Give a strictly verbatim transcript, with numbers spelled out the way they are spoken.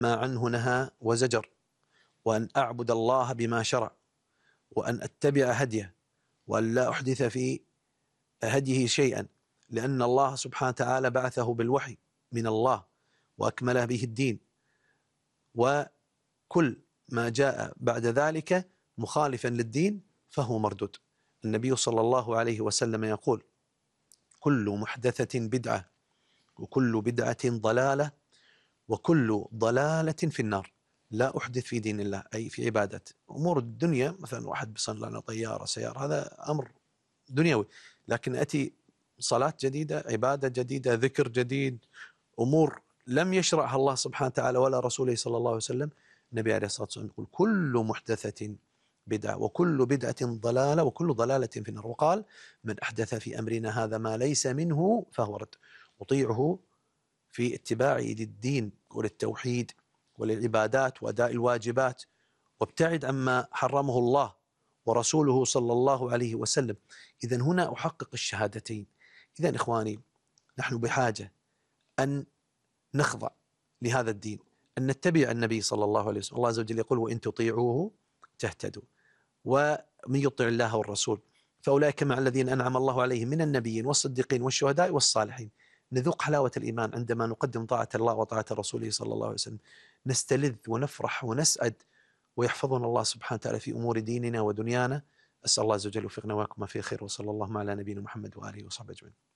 ما عنه نهى وزجر، وأن أعبد الله بما شرع، وأن أتبع هديه، وأن لا أحدث في هديه شيئا، لأن الله سبحانه وتعالى بعثه بالوحي من الله وأكمله به الدين، وكل ما جاء بعد ذلك مخالفا للدين فهو مردود. النبي صلى الله عليه وسلم يقول: كل محدثة بدعة، وكل بدعة ضلالة، وكل ضلالة في النار. لا أحدث في دين الله، أي في عبادة أمور الدنيا، مثلا واحد بيصنع لنا طيارة سيارة، هذا أمر دنيوي، لكن أتي صلاة جديدة، عبادة جديدة، ذكر جديد، أمور لم يشرعها الله سبحانه وتعالى ولا رسوله صلى الله عليه وسلم. النبي عليه الصلاة والسلام يقول: كل محدثة بدعة، وكل بدعة ضلالة، وكل ضلالة في النار. وقال: من أحدث في أمرنا هذا ما ليس منه فهو رد. أطيعه في اتباعه للدين وللتوحيد وللعبادات وأداء الواجبات، وابتعد عما حرمه الله ورسوله صلى الله عليه وسلم. إذن هنا أحقق الشهادتين. إذن إخواني، نحن بحاجة أن نخضع لهذا الدين، أن نتبع النبي صلى الله عليه وسلم. الله عز وجل يقول: وإن تطيعوه تهتدوا. ومن يطع الله والرسول فأولئك مع الذين أنعم الله عليهم من النبيين والصديقين والشهداء والصالحين. نذوق حلاوة الإيمان عندما نقدم طاعة الله وطاعة رسوله صلى الله عليه وسلم، نستلذ ونفرح ونسعد، ويحفظنا الله سبحانه وتعالى في أمور ديننا ودنيانا. أسأل الله عز وجل يوفقنا وإياكم ما فيه خير، وصلى الله على نبينا محمد وآله وصحبه أجمعين.